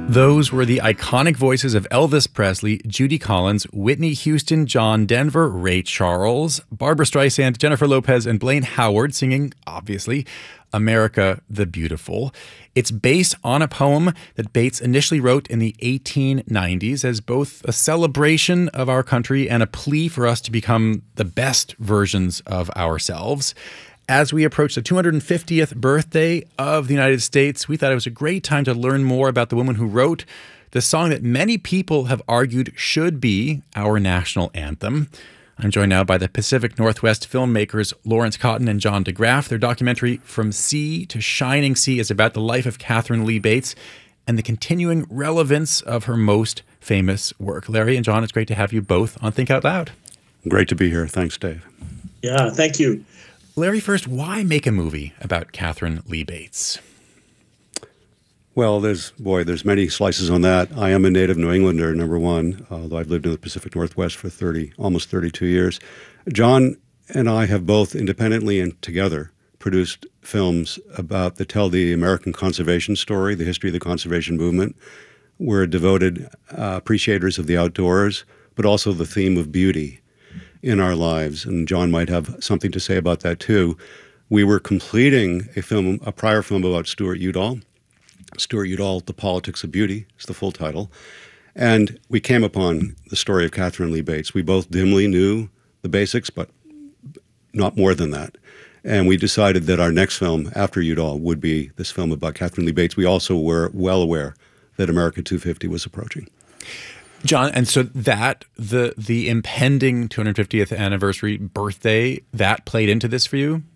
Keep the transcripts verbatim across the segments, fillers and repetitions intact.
Those were the iconic voices of Elvis Presley, Judy Collins, Whitney Houston, John Denver, Ray Charles, Barbra Streisand, Jennifer Lopez, and Blaine Howard singing, obviously, America the Beautiful. It's based on a poem that Bates initially wrote in the eighteen nineties as both a celebration of our country and a plea for us to become the best versions of ourselves. As we approach the two hundred fiftieth birthday of the United States, we thought it was a great time to learn more about the woman who wrote the song that many people have argued should be our national anthem. I'm joined now by the Pacific Northwest filmmakers Lawrence Cotton and John DeGraff. Their documentary From Sea to Shining Sea is about the life of Katharine Lee Bates and the continuing relevance of her most famous work. Larry and John, it's great to have you both on Think Out Loud. Great to be here. Thanks, Dave. Yeah, thank you. Larry, first, why make a movie about Katharine Lee Bates? Well, there's, boy, there's many slices on that. I am a native New Englander, number one, although I've lived in the Pacific Northwest for thirty, almost thirty-two years. John and I have both independently and together produced films about that tell the American conservation story, the history of the conservation movement. We're devoted uh, appreciators of the outdoors, but also the theme of beauty in our lives, and John might have something to say about that too. We were completing a film, a prior film about Stuart Udall. Stuart Udall, The Politics of Beauty is the full title. And we came upon the story of Katharine Lee Bates. We both dimly knew the basics, but not more than that. And we decided that our next film after Udall would be this film about Katharine Lee Bates. We also were well aware that America two fifty was approaching. John, and so that, the the impending two hundred fiftieth anniversary birthday, that played into this for you?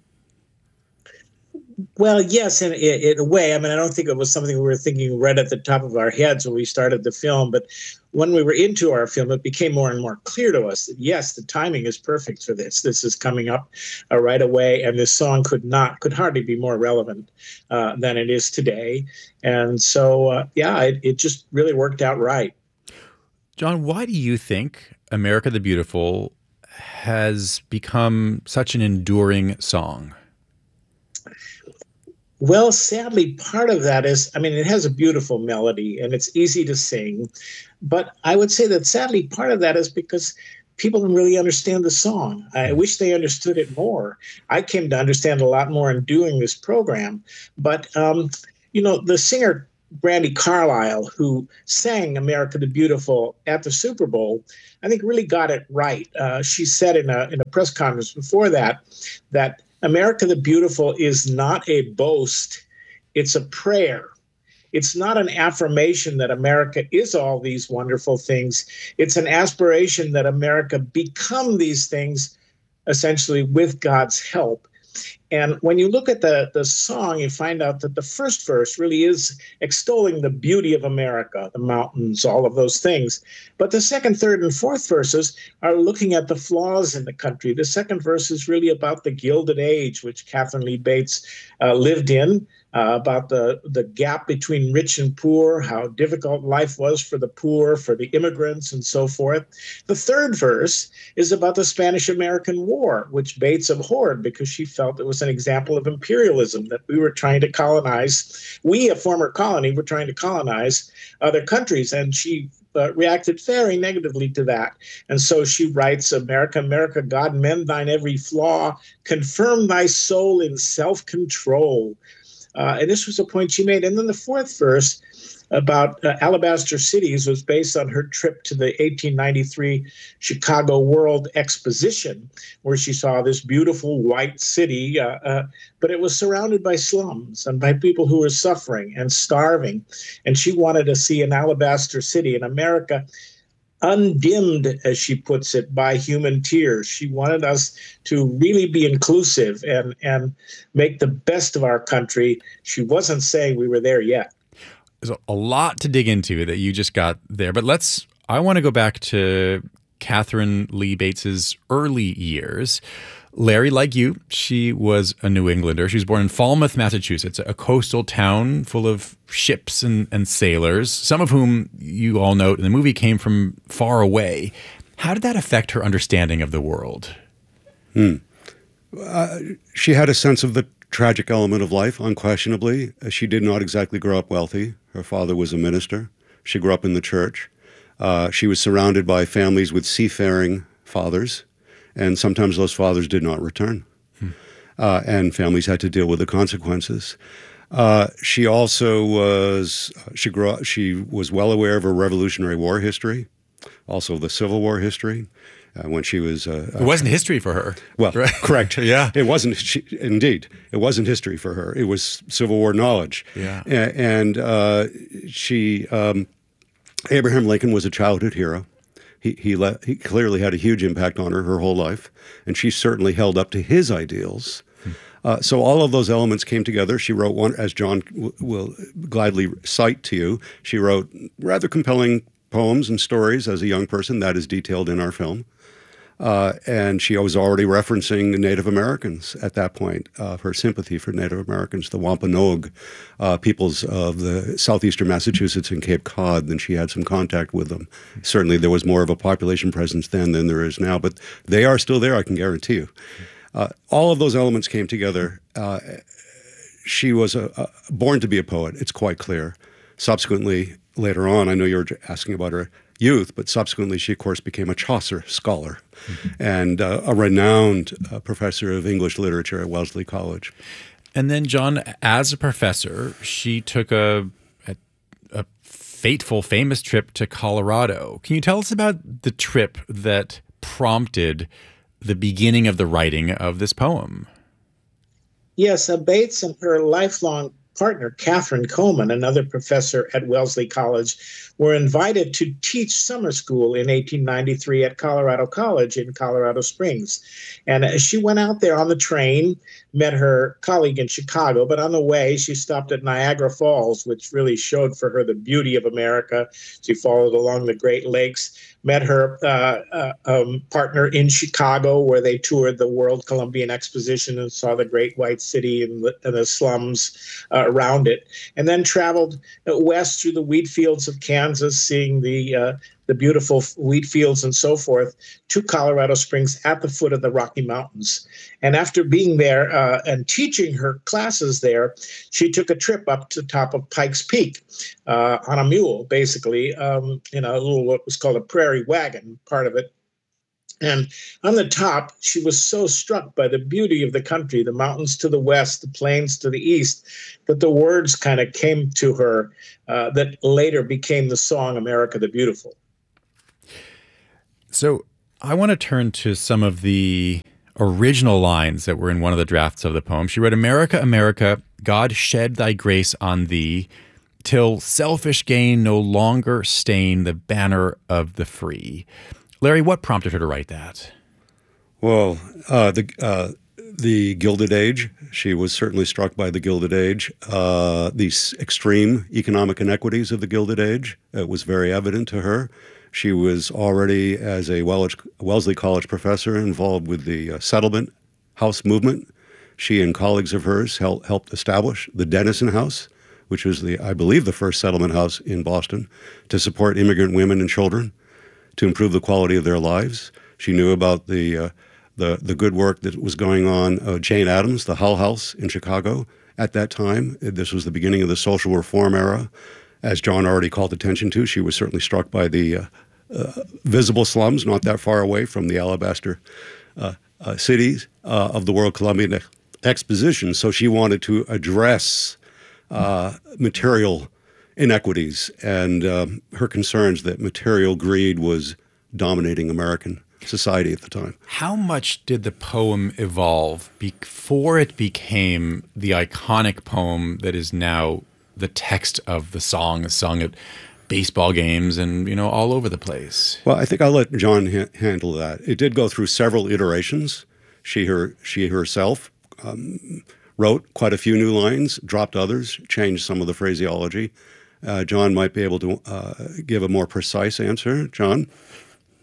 Well, yes, in, in a way. I mean, I don't think it was something we were thinking right at the top of our heads when we started the film, but when we were into our film, it became more and more clear to us that, yes, the timing is perfect for this. This is coming up uh, right away, and this song could not, could hardly be more relevant uh, than it is today. And so, uh, yeah, it, it just really worked out right. John, why do you think America the Beautiful has become such an enduring song? Well, sadly, part of that is, I mean, it has a beautiful melody and it's easy to sing. But I would say that sadly, part of that is because people don't really understand the song. I wish they understood it more. I came to understand a lot more in doing this program. But, um, you know, the singer Brandi Carlile, who sang America the Beautiful at the Super Bowl, I think really got it right. Uh, she said in a in a press conference before that, that America the Beautiful is not a boast, it's a prayer. It's not an affirmation that America is all these wonderful things. It's an aspiration that America become these things, essentially with God's help. And when you look at the, the song, you find out that the first verse really is extolling the beauty of America, the mountains, all of those things. But the second, third, and fourth verses are looking at the flaws in the country. The second verse is really about the Gilded Age, which Katharine Lee Bates uh, lived in, uh, about the, the gap between rich and poor, how difficult life was for the poor, for the immigrants, and so forth. The third verse is about the Spanish-American War, which Bates abhorred because she felt it was an example of imperialism, that we were trying to colonize. We, a former colony, were trying to colonize other countries, and she uh, reacted very negatively to that. And so she writes, America, America, God, mend thine every flaw, confirm thy soul in self-control. Uh, and this was a point she made. And then the fourth verse about uh, Alabaster Cities was based on her trip to the eighteen ninety-three Chicago World Exposition, where she saw this beautiful white city, uh, uh, but it was surrounded by slums and by people who were suffering and starving. And she wanted to see an Alabaster City in America, undimmed, as she puts it, by human tears. She wanted us to really be inclusive and, and make the best of our country. She wasn't saying we were there yet. There's a lot to dig into that you just got there, but let's, I want to go back to Katharine Lee Bates's early years. Larry, like you, she was a New Englander. She was born in Falmouth, Massachusetts, a coastal town full of ships and, and sailors, some of whom you all note in the movie came from far away. How did that affect her understanding of the world? Hmm. Uh, she had a sense of the tragic element of life, unquestionably. She did not exactly grow up wealthy. Her father was a minister. She grew up in the church. Uh, she was surrounded by families with seafaring fathers, and sometimes those fathers did not return. Hmm. Uh, and families had to deal with the consequences. Uh, she also was she grew up, she was well aware of her Revolutionary War history, also the Civil War history. Uh, when she was, uh, it wasn't history for her. Well, right? Correct. Yeah, it wasn't. She, indeed, it wasn't history for her. It was Civil War knowledge. Yeah, A- and uh, she, um, Abraham Lincoln was a childhood hero. He he, le- he clearly had a huge impact on her her whole life, and she certainly held up to his ideals. Hmm. Uh, so all of those elements came together. She wrote one, as John w- will gladly cite to you. She wrote rather compelling poems and stories as a young person. That is detailed in our film. Uh, and she was already referencing Native Americans at that point, uh, her sympathy for Native Americans, the Wampanoag uh, peoples of the southeastern Massachusetts and Cape Cod, and she had some contact with them. Certainly there was more of a population presence then than there is now, but they are still there, I can guarantee you. Uh, all of those elements came together. Uh, she was a, a, born to be a poet, it's quite clear. Subsequently, later on, I know you were asking about her youth, but subsequently she, of course, became a Chaucer scholar mm-hmm. and uh, a renowned uh, professor of English literature at Wellesley College. And then, John, as a professor, she took a, a, a fateful, famous trip to Colorado. Can you tell us about the trip that prompted the beginning of the writing of this poem? Yes, uh, Bates and her lifelong partner, Catherine Coleman, another professor at Wellesley College, were invited to teach summer school in eighteen ninety-three at Colorado College in Colorado Springs. And uh, she went out there on the train, met her colleague in Chicago, but on the way, she stopped at Niagara Falls, which really showed for her the beauty of America. She followed along the Great Lakes, met her uh, uh, um, partner in Chicago, where they toured the World Columbian Exposition and saw the Great White City and the, and the slums uh, around it, and then traveled west through the wheat fields of Kansas, seeing the uh, the beautiful wheat fields and so forth, to Colorado Springs at the foot of the Rocky Mountains. And after being there uh, and teaching her classes there, she took a trip up to the top of Pikes Peak uh, on a mule, basically, um, in a little, what was called a prairie wagon, part of it. And on the top, she was so struck by the beauty of the country, the mountains to the west, the plains to the east, that the words kind of came to her uh, that later became the song, America the Beautiful. So I want to turn to some of the original lines that were in one of the drafts of the poem. She wrote, "America, America, God shed thy grace on thee, till selfish gain no longer stain the banner of the free." Larry, what prompted her to write that? Well, uh, the uh, the Gilded Age. She was certainly struck by the Gilded Age. Uh, these extreme economic inequities of the Gilded Age. It was very evident to her. She was already, as a Wellesley College professor, involved with the uh, settlement house movement. She and colleagues of hers helped helped establish the Dennison House, which was the, I believe, the first settlement house in Boston, to support immigrant women and children, to improve the quality of their lives. She knew about the uh, the the good work that was going on. Uh, Jane Addams, the Hull House in Chicago at that time. This was the beginning of the social reform era. As John already called attention to, she was certainly struck by the uh, uh, visible slums not that far away from the alabaster uh, uh, cities uh, of the World Columbian Exposition. So she wanted to address uh, material inequities and um, her concerns that material greed was dominating American society at the time. How much did the poem evolve before it became the iconic poem that is now the text of the song, sung at baseball games and, you know, all over the place? Well, I think I'll let John ha- handle that. It did go through several iterations. She her she herself um, wrote quite a few new lines, dropped others, changed some of the phraseology. Uh, John might be able to uh, give a more precise answer. John?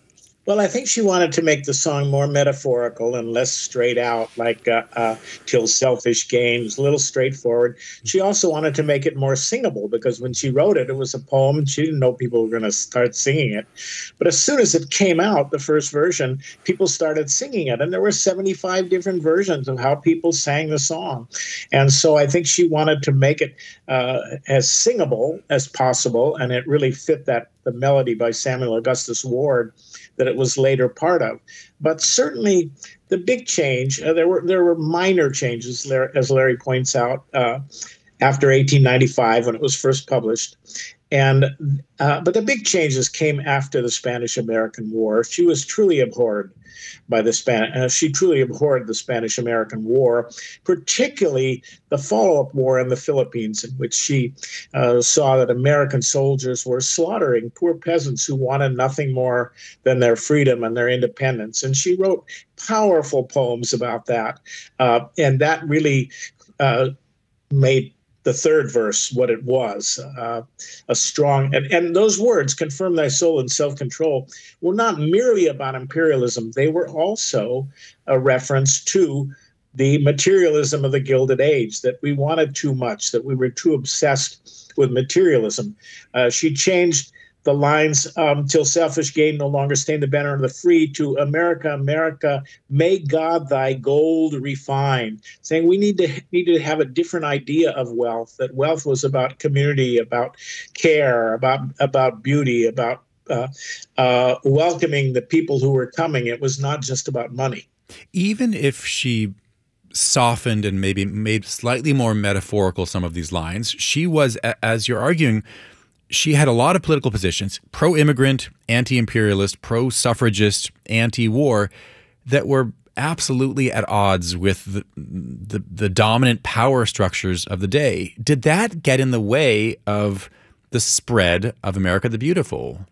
Well, I think she wanted to make the song more metaphorical and less straight out, like uh, uh, Till Selfish Gain. It was a little straightforward. She also wanted to make it more singable because when she wrote it, it was a poem and she didn't know people were going to start singing it. But as soon as it came out, the first version, people started singing it. And there were seventy-five different versions of how people sang the song. And so I think she wanted to make it uh, as singable as possible. And it really fit that the melody by Samuel Augustus Ward that it was later part of. But certainly the big change, uh, there were there were minor changes, as Larry points out, uh, after eighteen ninety-five when it was first published. And uh, but the big changes came after the Spanish-American War. She was truly abhorred by the Span. Uh, she truly abhorred the Spanish-American War, particularly the follow-up war in the Philippines, in which she uh, saw that American soldiers were slaughtering poor peasants who wanted nothing more than their freedom and their independence. And she wrote powerful poems about that, uh, and that really uh, made the third verse what it was, uh, a strong, and, and those words, confirm thy soul in self-control, were not merely about imperialism. They were also a reference to the materialism of the Gilded Age, that we wanted too much, that we were too obsessed with materialism. Uh, she changed the lines, um, till selfish gain no longer stain the banner of the free, to America, America, may God thy gold refine, saying we need to need to have a different idea of wealth, that wealth was about community, about care, about, about beauty, about uh, uh, welcoming the people who were coming. It was not just about money. Even if she softened and maybe made slightly more metaphorical some of these lines, she was, as you're arguing, she had a lot of political positions, pro-immigrant, anti-imperialist, pro-suffragist, anti-war, that were absolutely at odds with the, the, the dominant power structures of the day. Did that get in the way of the spread of America the Beautiful?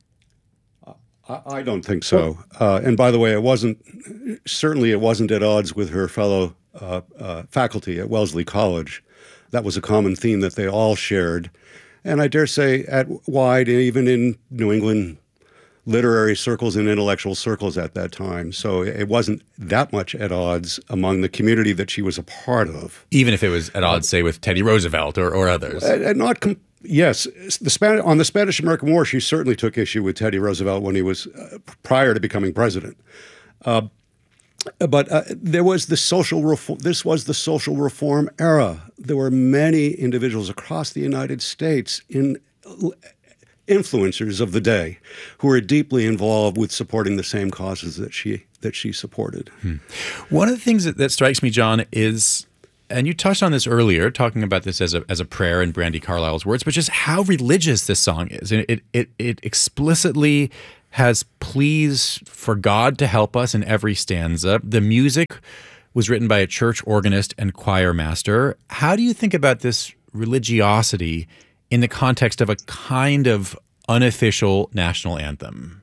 I, I don't think so. Uh, and by the way, it wasn't, certainly it wasn't at odds with her fellow uh, uh, faculty at Wellesley College. That was a common theme that they all shared. And I dare say at wide, even in New England literary circles and intellectual circles at that time. So it wasn't that much at odds among the community that she was a part of. Even if it was at odds, say, with Teddy Roosevelt or, or others. And not com- yes, the Spanish, on the Spanish-American War, she certainly took issue with Teddy Roosevelt when he was uh, prior to becoming president. Uh, But uh, there was the social reform. This was the social reform era. There were many individuals across the United States, in influencers of the day, who were deeply involved with supporting the same causes that she that she supported. Hmm. One of the things that, that strikes me, John, is, and you touched on this earlier, talking about this as a as a prayer in Brandi Carlile's words, but just how religious this song is, and it it it explicitly has pleas for God to help us in every stanza. The music was written by a church organist and choir master. How do you think about this religiosity in the context of a kind of unofficial national anthem?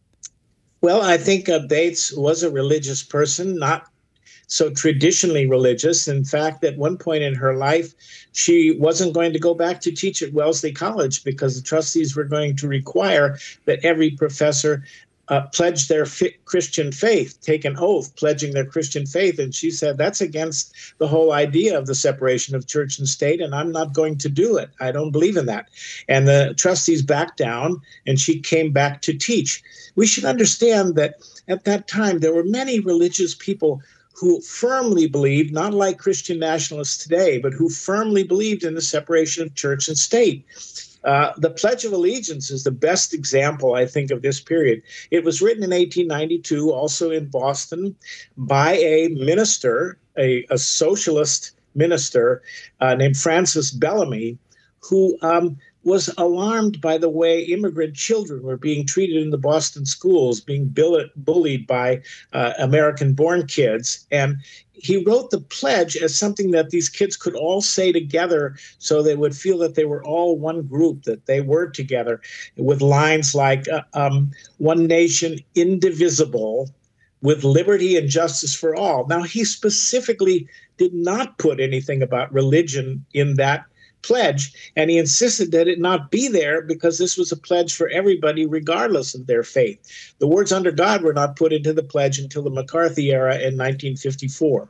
Well, I think uh, Bates was a religious person, not so traditionally religious. In fact, at one point in her life, she wasn't going to go back to teach at Wellesley College because the trustees were going to require that every professor uh, pledge their fi- Christian faith, take an oath pledging their Christian faith. And she said, that's against the whole idea of the separation of church and state, and I'm not going to do it. I don't believe in that. And the trustees backed down, and she came back to teach. We should understand that at that time, there were many religious people who firmly believed, not like Christian nationalists today, but who firmly believed in the separation of church and state. Uh, the Pledge of Allegiance is the best example, I think, of this period. It was written in eighteen ninety-two, also in Boston, by a minister, a, a socialist minister uh, named Francis Bellamy, who um, was alarmed by the way immigrant children were being treated in the Boston schools, being bullied by uh, American-born kids. And he wrote the pledge as something that these kids could all say together so they would feel that they were all one group, that they were together, with lines like, uh, um, one nation indivisible, with liberty and justice for all. Now, he specifically did not put anything about religion in that pledge, and he insisted that it not be there because this was a pledge for everybody, regardless of their faith. The words "under God" were not put into the pledge until the McCarthy era in nineteen fifty-four.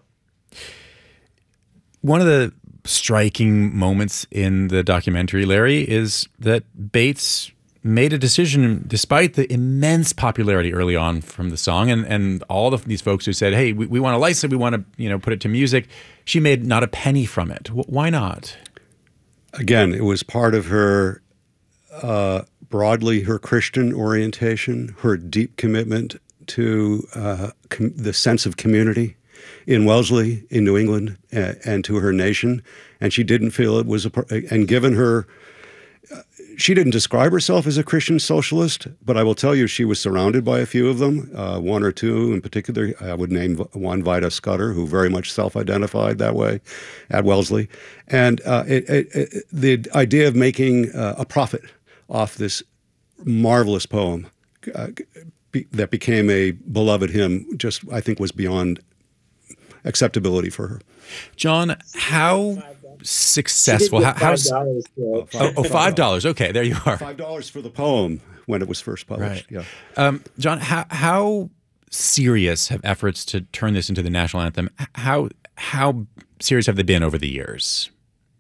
One of the striking moments in the documentary, Larry, is that Bates made a decision, despite the immense popularity early on from the song, and, and all of these folks who said, hey, we, we want to license it, we want to you know put it to music. She made not a penny from it. W- why not? Again, it was part of her, uh, broadly, her Christian orientation, her deep commitment to uh, com- the sense of community in Wellesley, in New England, uh, and to her nation. And she didn't feel it was a, and given her, uh, she didn't describe herself as a Christian socialist, but I will tell you she was surrounded by a few of them, uh, one or two in particular. I would name one, Vida Scudder, who very much self-identified that way at Wellesley. And uh, it, it, it, the idea of making uh, a profit off this marvelous poem uh, be, that became a beloved hymn just, I think, was beyond acceptability for her. John, how successful? How, how, dollars oh, oh, five dollars. Okay, there you are. Five dollars for the poem when it was first published. Right. Yeah. Um, John, how how serious have efforts to turn this into the national anthem? How how serious have they been over the years?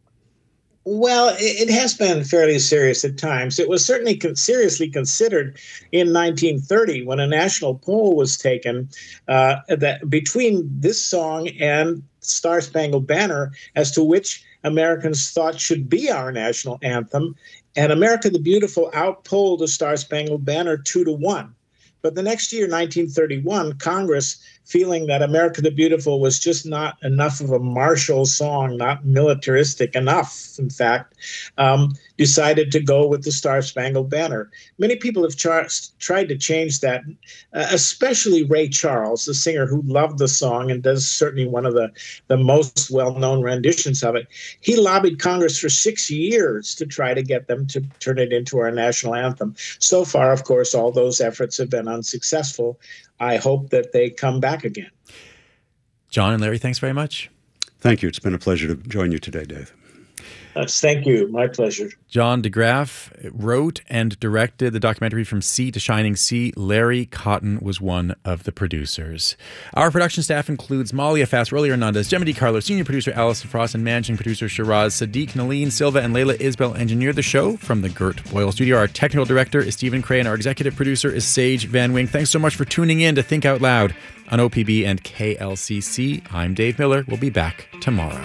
Well, it has been fairly serious at times. It was certainly con- seriously considered in nineteen thirty when a national poll was taken uh, that between this song and Star Spangled Banner as to which Americans thought should be our national anthem. And America the Beautiful outpolled the Star Spangled Banner two to one. But the next year, nineteen thirty-one, Congress, feeling that America the Beautiful was just not enough of a martial song, not militaristic enough, in fact, um, decided to go with the Star Spangled Banner. Many people have char- tried to change that, uh, especially Ray Charles, the singer who loved the song and does certainly one of the, the most well-known renditions of it. He lobbied Congress for six years to try to get them to turn it into our national anthem. So far, of course, all those efforts have been unsuccessful. I hope that they come back again. John and Larry, thanks very much. Thank you. It's been a pleasure to join you today, Dave. Yes, thank you. My pleasure. John DeGraff wrote and directed the documentary From Sea to Shining Sea. Larry Cotton was one of the producers. Our production staff includes Malia Fast, Rolly Hernandez, Gemma DiCarlo, senior producer Allison Frost, and managing producer Shiraz Sadiq, Naleen Silva, and Layla Isbell engineered the show from the Gert Boyle studio. Our technical director is Stephen Cray, and our executive producer is Sage Van Wing. Thanks so much for tuning in to Think Out Loud on O P B and K L C C. I'm Dave Miller. We'll be back tomorrow.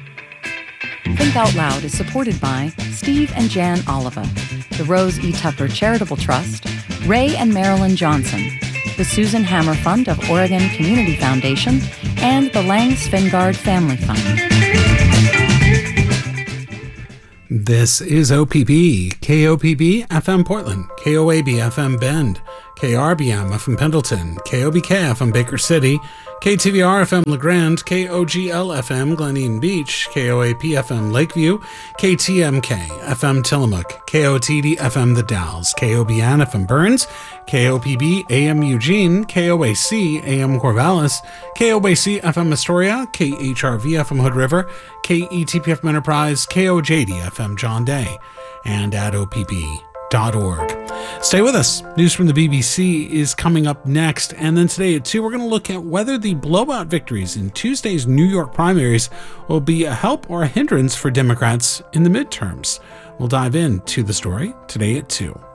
Think Out Loud is supported by Steve and Jan Oliva, the Rose E. Tucker Charitable Trust, Ray and Marilyn Johnson, the Susan Hammer Fund of Oregon Community Foundation, and the Lang Svingard Family Fund. This is O P B, K O P B F M Portland, K O A B F M Bend, K R B M F M Pendleton, K O B K F M Baker City, K T V R F M LeGrand, K O G L F M Glen Eden Beach, K O A P F M Lakeview, K T M K F M Tillamook, K O T D F M The Dalles, K O B N F M Burns, K O P B A M Eugene, K O A C A M Corvallis, K O A C F M Astoria, K H R V F M Hood River, K E T P F M Enterprise, K O J D F M John Day, and at O P B dot org. Stay with us. News from the B B C is coming up next, and then today at two, we're going to look at whether the blowout victories in Tuesday's New York primaries will be a help or a hindrance for Democrats in the midterms. We'll dive into the story today at two.